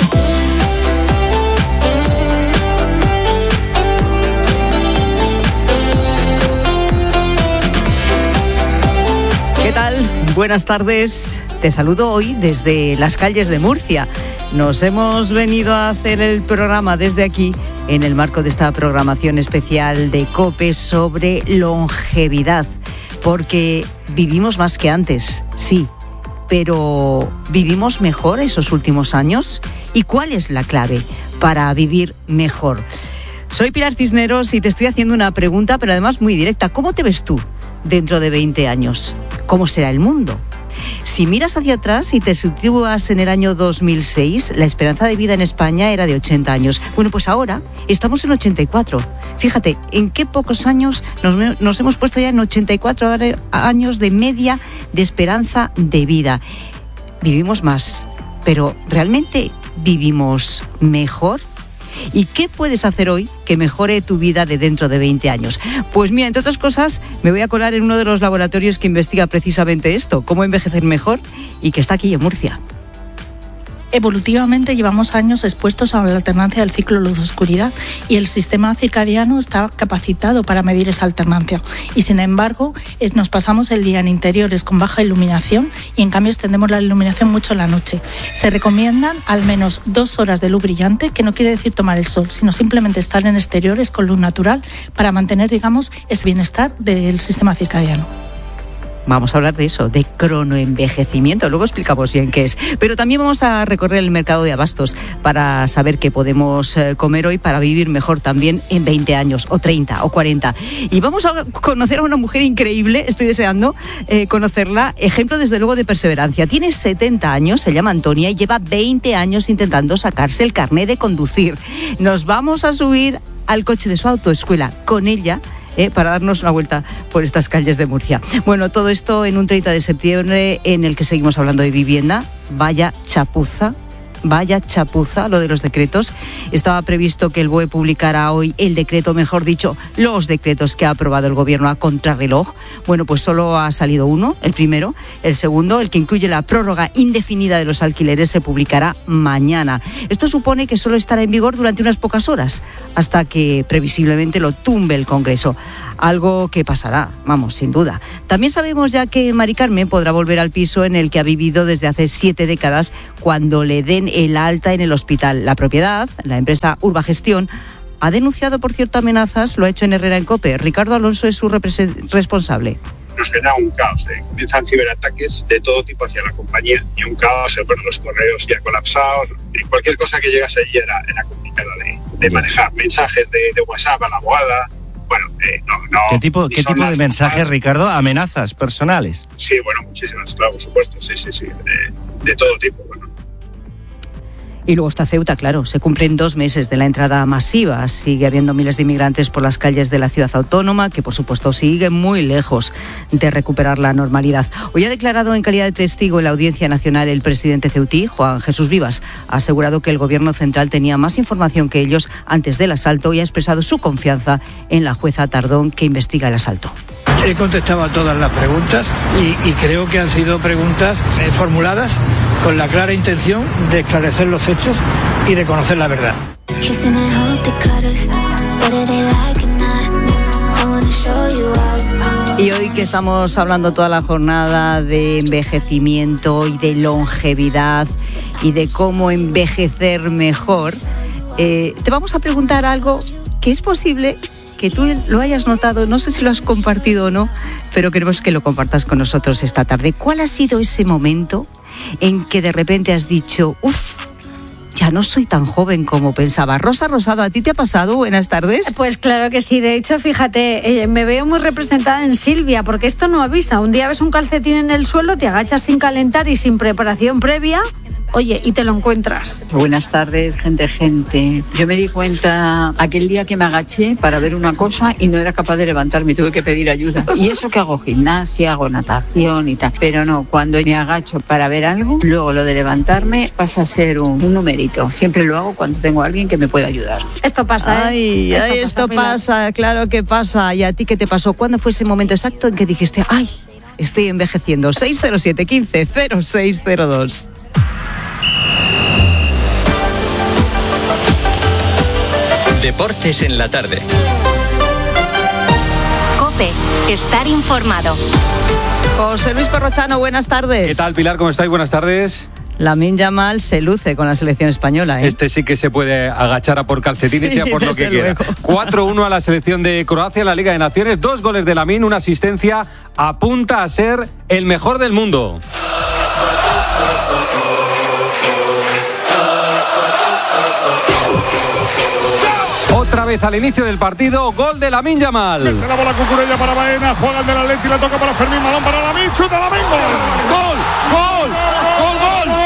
¿Qué tal? Buenas tardes. Te saludo hoy desde las calles de Murcia. Nos hemos venido a hacer el programa desde aquí en el marco de esta programación especial de COPE sobre longevidad, porque vivimos más que antes, sí, pero ¿vivimos mejor esos últimos años? ¿Y cuál es la clave para vivir mejor? Soy Pilar Cisneros y te estoy haciendo una pregunta, pero además muy directa. ¿Cómo te ves tú dentro de veinte años? ¿Cómo será el mundo? Si miras hacia atrás y te sitúas en el año dos mil seis, la esperanza de vida en España era de ochenta años. Bueno, pues ahora estamos en ochenta y cuatro. Fíjate, en qué pocos años nos, nos hemos puesto ya en ochenta y cuatro años de media de esperanza de vida. Vivimos más, pero ¿realmente vivimos mejor? ¿Y qué puedes hacer hoy que mejore tu vida de dentro de veinte años? Pues mira, entre otras cosas, me voy a colar en uno de los laboratorios que investiga precisamente esto, cómo envejecer mejor, y que está aquí en Murcia. Evolutivamente llevamos años expuestos a la alternancia del ciclo luz-oscuridad y el sistema circadiano está capacitado para medir esa alternancia. Y sin embargo, nos pasamos el día en interiores con baja iluminación y en cambio extendemos la iluminación mucho en la noche. Se recomiendan al menos dos horas de luz brillante, que no quiere decir tomar el sol, sino simplemente estar en exteriores con luz natural para mantener, digamos, ese bienestar del sistema circadiano. Vamos a hablar de eso, de cronoenvejecimiento, luego explicamos bien qué es. Pero también vamos a recorrer el mercado de abastos para saber qué podemos comer hoy para vivir mejor también en veinte años, o treinta, o cuarenta. Y vamos a conocer a una mujer increíble, estoy deseando eh, conocerla, ejemplo desde luego de perseverancia. Tiene setenta años, se llama Antonia y lleva veinte años intentando sacarse el carné de conducir. Nos vamos a subir al coche de su autoescuela con ella, Eh, para darnos una vuelta por estas calles de Murcia. Bueno, todo esto en un treinta de septiembre en el que seguimos hablando de vivienda. Vaya chapuza, vaya chapuza lo de los decretos. Estaba previsto que el B O E publicara hoy el decreto, mejor dicho, los decretos que ha aprobado el gobierno a contrarreloj. Bueno, pues solo ha salido uno, el primero. El segundo, el que incluye la prórroga indefinida de los alquileres, se publicará mañana. Esto supone que solo estará en vigor durante unas pocas horas, hasta que previsiblemente lo tumbe el Congreso. Algo que pasará, vamos, sin duda. También sabemos ya que Mari Carmen podrá volver al piso en el que ha vivido desde hace siete décadas cuando le den el alta en el hospital. La propiedad, la empresa Urbagestión, ha denunciado, por cierto, amenazas. Lo ha hecho en Herrera en COPE. Ricardo Alonso es su represent- responsable. Nos genera un caos, ¿eh? Comienzan ciberataques de todo tipo hacia la compañía y un caos, bueno, los correos ya colapsados, y cualquier cosa que llegase allí era, era complicada de, de manejar. Mensajes de, de WhatsApp a la abogada, bueno, eh, no, no. ¿Qué tipo, ¿qué tipo de mensajes, formas. Ricardo? ¿Amenazas personales? Sí, bueno, muchísimas, claro, por supuesto, sí, sí, sí, de, de todo tipo, bueno. Y luego está Ceuta, claro, se cumplen dos meses de la entrada masiva. Sigue habiendo miles de inmigrantes por las calles de la ciudad autónoma, que por supuesto sigue muy lejos de recuperar la normalidad. Hoy ha declarado en calidad de testigo en la Audiencia Nacional el presidente ceutí, Juan Jesús Vivas. Ha asegurado que el gobierno central tenía más información que ellos antes del asalto y ha expresado su confianza en la jueza Tardón, que investiga el asalto. He contestado a todas las preguntas y, y creo que han sido preguntas eh, formuladas con la clara intención de esclarecer los hechos y de conocer la verdad. Y hoy que estamos hablando toda la jornada de envejecimiento y de longevidad y de cómo envejecer mejor, eh, te vamos a preguntar algo que es posible que tú lo hayas notado, no sé si lo has compartido o no, pero queremos que lo compartas con nosotros esta tarde. ¿Cuál ha sido ese momento en que de repente has dicho, uff, ya no soy tan joven como pensaba? Rosa Rosado, ¿a ti te ha pasado? Buenas tardes. Pues claro que sí. De hecho, fíjate, eh, me veo muy representada en Silvia, porque esto no avisa. Un día ves un calcetín en el suelo, te agachas sin calentar y sin preparación previa, oye, y te lo encuentras. Buenas tardes, gente, gente. Yo me di cuenta aquel día que me agaché para ver una cosa y no era capaz de levantarme, tuve que pedir ayuda. Y eso que hago gimnasia, hago natación y tal. Pero no, cuando me agacho para ver algo, luego lo de levantarme pasa a ser un, un numerito. Siempre lo hago cuando tengo a alguien que me pueda ayudar. Esto pasa, ¿eh? Ay, esto, ay, esto pasa, pasa, claro que pasa. ¿Y a ti qué te pasó? ¿Cuándo fue ese momento exacto en que dijiste, ay, estoy envejeciendo? seis cero siete, uno cinco, cero seis cero dos. Deportes en la tarde. COPE, estar informado. José Luis Corrochano, buenas tardes. ¿Qué tal, Pilar? ¿Cómo estáis? Buenas tardes. Lamine Yamal se luce con la selección española, ¿eh? Este sí que se puede agachar a por calcetines sí, y a por lo que luego. quiera. cuatro uno a la selección de Croacia en la Liga de Naciones. Dos goles de Lamine, una asistencia. Apunta a ser el mejor del mundo. Otra vez al inicio del partido, gol de Lamine Yamal. Mete la bola Cucurella para Baena, juega el del Atleti, la toca para Fermín, balón para Lamine, chuta Lamine, gol. ¡Gol! ¡Gol! ¡Gol! ¡Gol!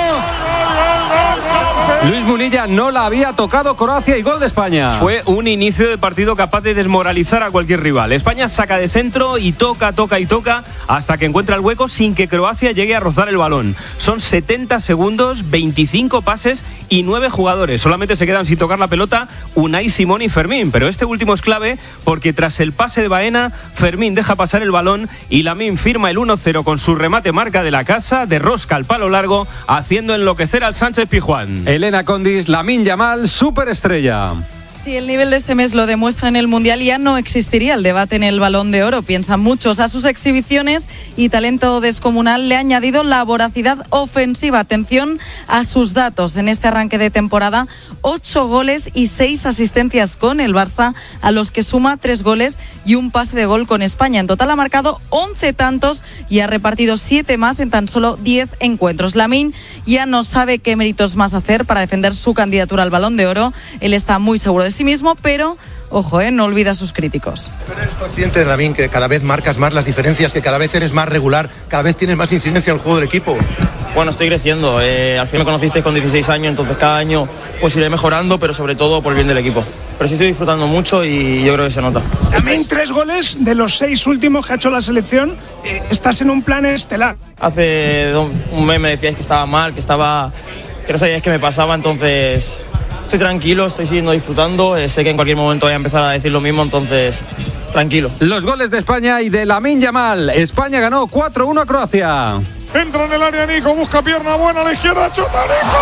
Luis Munilla no la había tocado Croacia y gol de España. Fue un inicio de partido capaz de desmoralizar a cualquier rival. España saca de centro y toca, toca y toca hasta que encuentra el hueco sin que Croacia llegue a rozar el balón. Son setenta segundos, veinticinco pases y nueve jugadores. Solamente se quedan sin tocar la pelota Unai Simón y Fermín, pero este último es clave porque tras el pase de Baena, Fermín deja pasar el balón y Lamine firma el uno cero con su remate marca de la casa, de rosca al palo largo, haciendo enloquecer al Sánchez Pizjuán. Elena Condis, Lamine Yamal, superestrella. Si el nivel de este mes lo demuestra en el Mundial, ya no existiría el debate en el Balón de Oro, piensan muchos. A sus exhibiciones y talento descomunal le ha añadido la voracidad ofensiva. Atención a sus datos. En este arranque de temporada, ocho goles y seis asistencias con el Barça, a los que suma tres goles y un pase de gol con España. En total ha marcado once tantos y ha repartido siete más en tan solo diez encuentros. Lamine ya no sabe qué méritos más hacer para defender su candidatura al Balón de Oro. Él está muy seguro de sí mismo, pero ojo, eh, no olvida a sus críticos. Pero eres consciente, Lamine, que cada vez marcas más las diferencias, que cada vez eres más regular, cada vez tienes más incidencia en el juego del equipo. Bueno, estoy creciendo. Eh, al fin me conocisteis con dieciséis años, entonces cada año pues iré mejorando, pero sobre todo por el bien del equipo. Pero sí estoy disfrutando mucho y yo creo que se nota. Lamine, tres goles de los seis últimos que ha hecho la selección. Eh, estás en un plan estelar. Hace un mes me decíais que estaba mal, que estaba, que no sabíais qué me pasaba, entonces estoy tranquilo, estoy siguiendo disfrutando. Eh, sé que en cualquier momento voy a empezar a decir lo mismo, entonces tranquilo. Los goles de España y de Lamine Yamal. España ganó cuatro uno a Croacia. Entra en el área Nico, busca pierna buena a la izquierda, chuta Nico.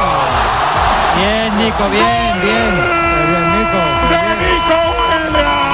Bien, Nico, bien, bien. Bien, Nico. De Nico Williams.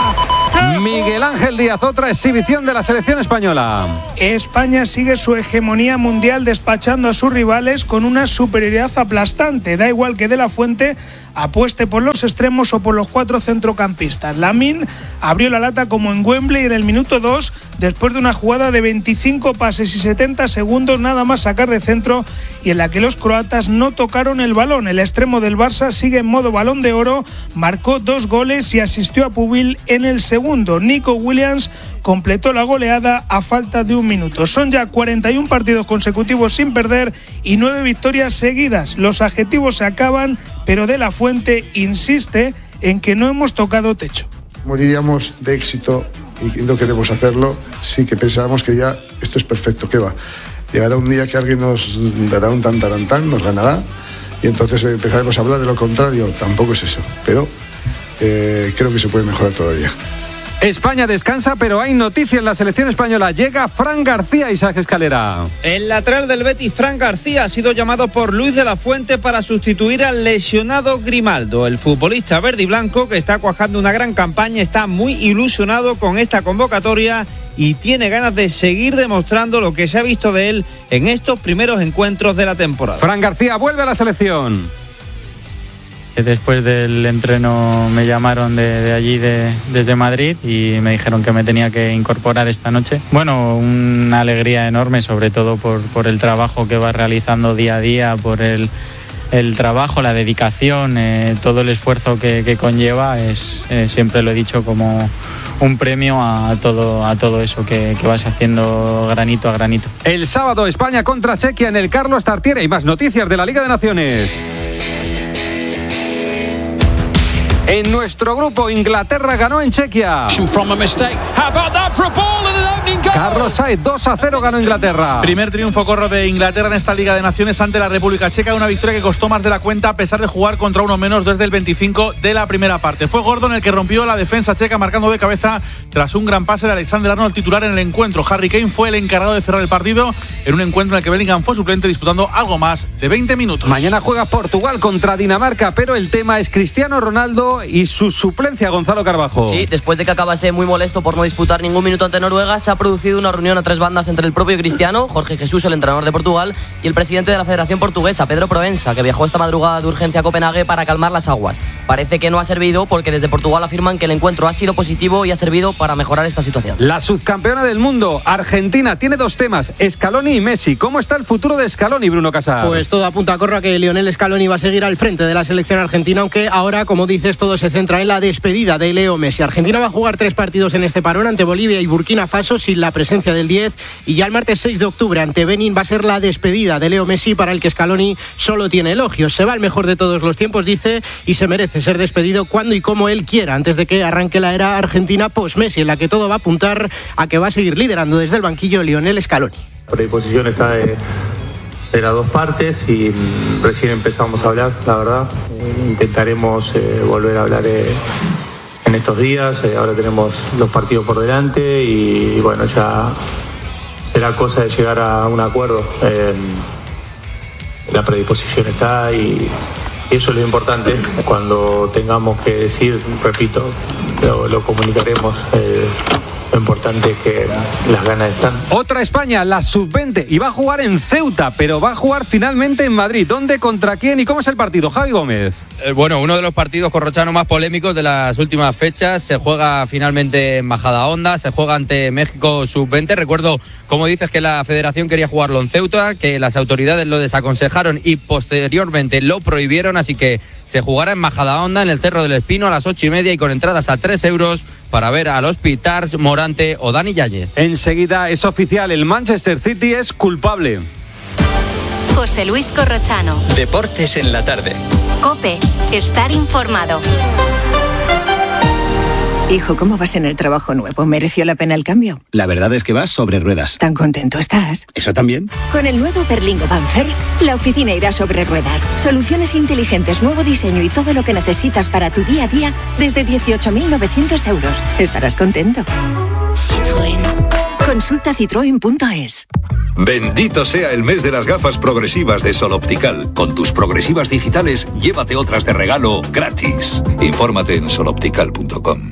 Miguel Ángel Díaz, otra exhibición de la selección española. España sigue su hegemonía mundial despachando a sus rivales con una superioridad aplastante. Da igual que De la Fuente apueste por los extremos o por los cuatro centrocampistas. Lamine abrió la lata como en Wembley en el minuto dos, después de una jugada de veinticinco pases y setenta segundos nada más sacar de centro, y en la que los croatas no tocaron el balón. El extremo del Barça sigue en modo Balón de Oro, marcó dos goles y asistió a Pubil en el segundo. Nico Williams completó la goleada a falta de un minutos. Son ya cuarenta y un partidos consecutivos sin perder y nueve victorias seguidas. Los adjetivos se acaban, pero De la Fuente insiste en que no hemos tocado techo. Moriríamos de éxito y no queremos hacerlo. Sí que pensábamos que ya esto es perfecto, ¿qué va? Llegará un día que alguien nos dará un tan tarantán, nos ganará y entonces empezaremos a hablar de lo contrario. Tampoco es eso, pero eh, creo que se puede mejorar todavía. España descansa, pero hay noticia en la selección española. Llega Fran García, Isaac Escalera. El lateral del Betis, Fran García, ha sido llamado por Luis de la Fuente para sustituir al lesionado Grimaldo. El futbolista verde y blanco, que está cuajando una gran campaña, está muy ilusionado con esta convocatoria y tiene ganas de seguir demostrando lo que se ha visto de él en estos primeros encuentros de la temporada. Fran García vuelve a la selección. Después del entreno me llamaron de, de allí, de, desde Madrid, y me dijeron que me tenía que incorporar esta noche. Bueno, una alegría enorme, sobre todo por, por el trabajo que va realizando día a día, por el, el trabajo, la dedicación, eh, todo el esfuerzo que, que conlleva. Es, eh, siempre lo he dicho, como un premio a todo, a todo eso que, que vas haciendo granito a granito. El sábado España contra Chequia en el Carlos Tartiere, y más noticias de la Liga de Naciones. En nuestro grupo, Inglaterra ganó en Chequia. Carlos Sainz, dos a cero ganó Inglaterra. Primer triunfo corro de Inglaterra en esta Liga de Naciones ante la República Checa, una victoria que costó más de la cuenta a pesar de jugar contra uno menos desde el veinticinco de la primera parte. Fue Gordon el que rompió la defensa checa marcando de cabeza tras un gran pase de Alexander Arnold, titular en el encuentro. Harry Kane fue el encargado de cerrar el partido en un encuentro en el que Bellingham fue suplente disputando algo más de veinte minutos. Mañana juega Portugal contra Dinamarca, pero el tema es Cristiano Ronaldo y su suplencia, Gonzalo Carbajo. Sí, después de que acabase muy molesto por no disputar ningún minuto ante Noruega, se ha producido una reunión a tres bandas entre el propio Cristiano, Jorge Jesús, el entrenador de Portugal, y el presidente de la Federación Portuguesa, Pedro Proença, que viajó esta madrugada de urgencia a Copenhague para calmar las aguas. Parece que no ha servido, porque desde Portugal afirman que el encuentro ha sido positivo y ha servido para mejorar esta situación. La subcampeona del mundo, Argentina, tiene dos temas, Scaloni y Messi. ¿Cómo está el futuro de Scaloni, Bruno Casar? Pues todo apunta a corro a que Lionel Scaloni va a seguir al frente de la selección argentina, aunque ahora, como dices, todo se centra en la despedida de Leo Messi. Argentina va a jugar tres partidos en este parón ante Bolivia y Burkina Faso sin la presencia del diez, y ya el martes seis de octubre ante Benín va a ser la despedida de Leo Messi, para el que Scaloni solo tiene elogios. Se va el mejor de todos los tiempos, dice, y se merece ser despedido cuando y como él quiera, antes de que arranque la era argentina post-Messi, en la que todo va a apuntar a que va a seguir liderando desde el banquillo Lionel Scaloni. La predisposición está de, de las dos partes y recién empezamos a hablar, la verdad. Intentaremos eh, volver a hablar eh, en estos días. Eh, ahora tenemos los partidos por delante y, y bueno, ya será cosa de llegar a un acuerdo. Eh, la predisposición está y, y eso es lo importante. Cuando tengamos que decir, repito, lo, lo comunicaremos. Eh, Lo importante es que las ganas están. Otra España, la sub veinte, y va a jugar en Ceuta, pero va a jugar finalmente en Madrid. ¿Dónde, contra quién y cómo es el partido? Javi Gómez. Eh, bueno, uno de los partidos corrochanos más polémicos de las últimas fechas. Se juega finalmente en Majadahonda, se juega ante México sub veinte. Recuerdo, como dices, que la federación quería jugarlo en Ceuta, que las autoridades lo desaconsejaron y posteriormente lo prohibieron, así que se jugará en Majadahonda, en el Cerro del Espino, a las ocho y media y con entradas a tres euros para ver a los Pitars, Morante o Dani Yáñez. Enseguida es oficial, el Manchester City es culpable. José Luis Corrochano. Deportes en la tarde. COPE. Estar informado. Hijo, ¿cómo vas en el trabajo nuevo? ¿Mereció la pena el cambio? La verdad es que vas sobre ruedas. ¿Tan contento estás? ¿Eso también? Con el nuevo Berlingo Van First, la oficina irá sobre ruedas. Soluciones inteligentes, nuevo diseño y todo lo que necesitas para tu día a día desde dieciocho mil novecientos euros. Estarás contento. Citroën. Consulta citroen punto es. Bendito sea el mes de las gafas progresivas de Sol Optical. Con tus progresivas digitales, llévate otras de regalo gratis. Infórmate en sol optical punto com.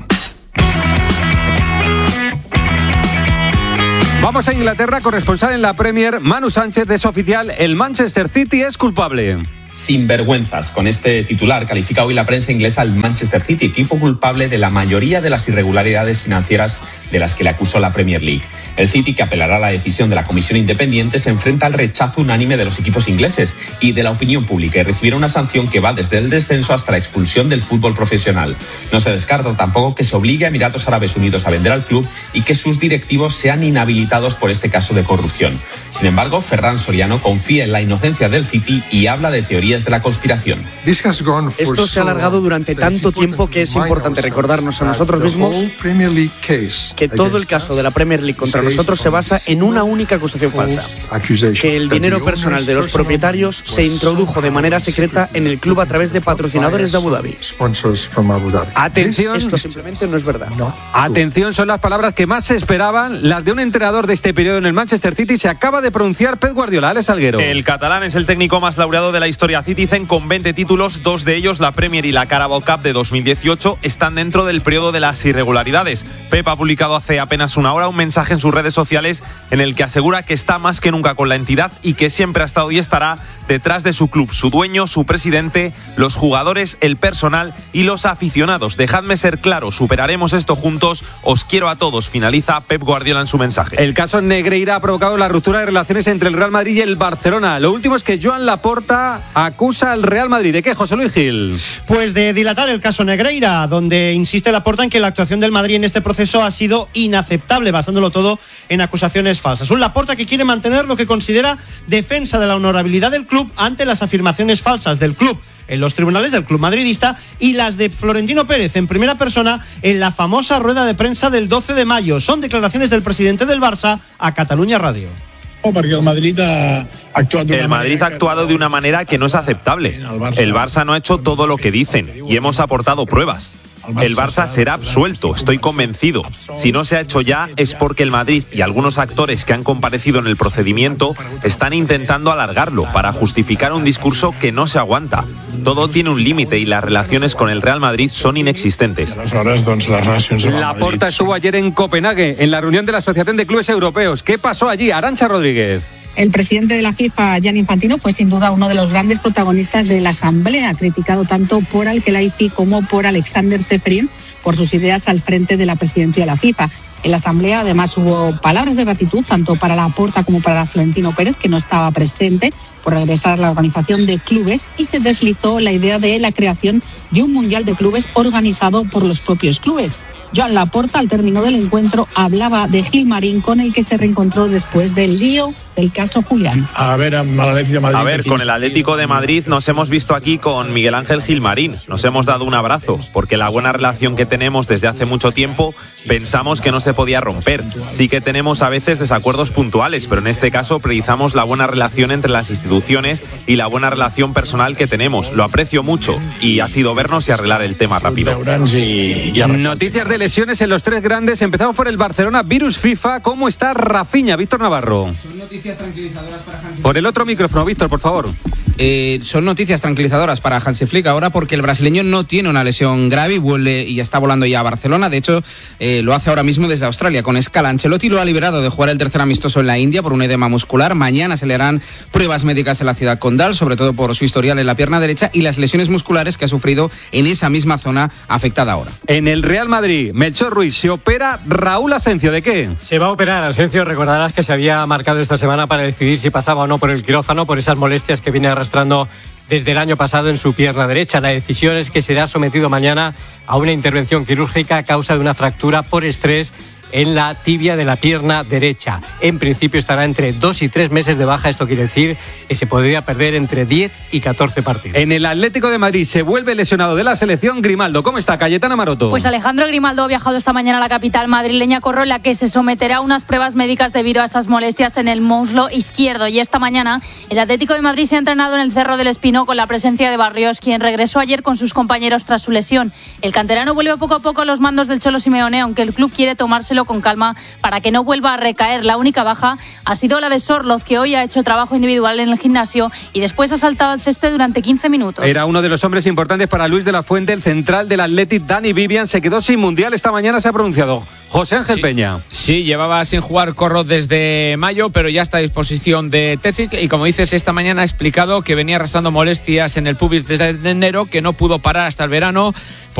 Vamos a Inglaterra, corresponsal en la Premier, Manu Sánchez, es oficial, el Manchester City es culpable. sinvergüenzas. Con este titular califica hoy la prensa inglesa al Manchester City, equipo culpable de la mayoría de las irregularidades financieras de las que le acusó la Premier League. El City, que apelará a la decisión de la comisión independiente, se enfrenta al rechazo unánime de los equipos ingleses y de la opinión pública y recibirá una sanción que va desde el descenso hasta la expulsión del fútbol profesional. No se descarta tampoco que se obligue a Emiratos Árabes Unidos a vender al club y que sus directivos sean inhabilitados por este caso de corrupción. Sin embargo, Ferran Soriano confía en la inocencia del City y habla de teorías de la conspiración. Esto se ha alargado durante tanto tiempo que es importante recordarnos a nosotros mismos que todo el caso de la Premier League contra nosotros se basa en una única acusación falsa, que el dinero personal de los propietarios se introdujo de manera secreta en el club a través de patrocinadores de Abu Dhabi. Atención, esto simplemente no es verdad. Atención, son las palabras que más se esperaban, las de un entrenador de este periodo en el Manchester City. Se acaba de pronunciar Pep Guardiola. Alex Salguero. El catalán es el técnico más laureado de la historia Citizen, con veinte títulos, dos de ellos, la Premier y la Carabao Cup de dos mil dieciocho, están dentro del periodo de las irregularidades. Pep ha publicado hace apenas una hora un mensaje en sus redes sociales en el que asegura que está más que nunca con la entidad y que siempre ha estado y estará detrás de su club, su dueño, su presidente, los jugadores, el personal y los aficionados. Dejadme ser claro, superaremos esto juntos, os quiero a todos, finaliza Pep Guardiola en su mensaje. El caso Negreira ha provocado la ruptura de relaciones entre el Real Madrid y el Barcelona. Lo último es que Joan Laporta acusa al Real Madrid. ¿De qué, José Luis Gil? Pues de dilatar el caso Negreira, donde insiste Laporta en que la actuación del Madrid en este proceso ha sido inaceptable, basándolo todo en acusaciones falsas. Un Laporta que quiere mantener lo que considera defensa de la honorabilidad del club ante las afirmaciones falsas del club en los tribunales del club madridista y las de Florentino Pérez en primera persona en la famosa rueda de prensa del doce de mayo. Son declaraciones del presidente del Barça a Catalunya Radio. Porque el Madrid ha actuado, el Madrid ha actuado de una manera que no es aceptable. El Barça no ha hecho todo lo que dicen y hemos aportado pruebas. El Barça será absuelto, estoy convencido. Si no se ha hecho ya es porque el Madrid y algunos actores que han comparecido en el procedimiento están intentando alargarlo para justificar un discurso que no se aguanta. Todo tiene un límite y las relaciones con el Real Madrid son inexistentes. Laporta estuvo ayer en Copenhague, en la reunión de la Asociación de Clubes Europeos. ¿Qué pasó allí? Arantxa Rodríguez. El presidente de la FIFA, Gianni Infantino, fue sin duda uno de los grandes protagonistas de la asamblea, criticado tanto por Al-Khelaifi como por Alexander Ceferin por sus ideas al frente de la presidencia de la FIFA. En la asamblea además hubo palabras de gratitud tanto para Laporta como para Florentino Pérez, que no estaba presente, por regresar a la organización de clubes, y se deslizó la idea de la creación de un mundial de clubes organizado por los propios clubes. Joan Laporta, al término del encuentro, hablaba de Gilmarín, con el que se reencontró después del lío del caso Julián. A ver, a ver, con el Atlético de Madrid nos hemos visto aquí con Miguel Ángel Gilmarín. Nos hemos dado un abrazo, porque la buena relación que tenemos desde hace mucho tiempo pensamos que no se podía romper. Sí que tenemos a veces desacuerdos puntuales, pero en este caso priorizamos la buena relación entre las instituciones y la buena relación personal que tenemos. Lo aprecio mucho y ha sido vernos y arreglar el tema rápido. Noticias de lesiones en los tres grandes. Empezamos por el Barcelona, virus FIFA. ¿Cómo está Rafinha? Víctor Navarro. Son noticias tranquilizadoras para Hansi. Por el otro micrófono, Víctor, por favor. Eh, son noticias tranquilizadoras para Hansi Flick ahora, porque el brasileño no tiene una lesión grave y vuelve y está volando ya a Barcelona. De hecho, eh, lo hace ahora mismo desde Australia con escala. Ancelotti lo ha liberado de jugar el tercer amistoso en la India por un edema muscular. Mañana se le harán pruebas médicas en la ciudad condal, sobre todo por su historial en la pierna derecha y las lesiones musculares que ha sufrido en esa misma zona afectada ahora. En el Real Madrid, Melchor Ruiz, se opera Raúl Asencio. ¿De qué? Se va a operar. Asencio, recordarás que se había marcado esta semana para decidir si pasaba o no por el quirófano por esas molestias que viene arrastrando desde el año pasado en su pierna derecha. La decisión es que será sometido mañana a una intervención quirúrgica a causa de una fractura por estrés en la tibia de la pierna derecha. En principio estará entre dos y tres meses de baja. Esto quiere decir que se podría perder entre diez y catorce partidos. En el Atlético de Madrid se vuelve lesionado de la selección Grimaldo. ¿Cómo está, Cayetana Maroto? Pues Alejandro Grimaldo ha viajado esta mañana a la capital madrileña, Corro, en la que se someterá a unas pruebas médicas debido a esas molestias en el muslo izquierdo. Y esta mañana el Atlético de Madrid se ha entrenado en el Cerro del Espino con la presencia de Barrios, quien regresó ayer con sus compañeros tras su lesión. El canterano vuelve poco a poco a los mandos del Cholo Simeone, aunque el club quiere tomárselo tomárselo con calma para que no vuelva a recaer. La única baja ha sido la de Sorloz, que hoy ha hecho trabajo individual en el gimnasio y después ha saltado al césped durante quince minutos. Era uno de los hombres importantes para Luis de la Fuente, el central del Athletic. Dani Vivian se quedó sin mundial. Esta mañana se ha pronunciado José Ángel sí, Peña. Sí, llevaba sin jugar Corro desde mayo, pero ya está a disposición de Terzic. Y como dices, esta mañana ha explicado que venía arrastrando molestias en el pubis desde enero, que no pudo parar hasta el verano.